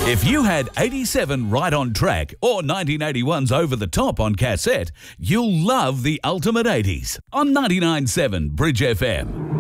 If you had 87 Right on Track or 1981's Over the Top on cassette, you'll love the Ultimate 80s on 99.7 Bridge FM.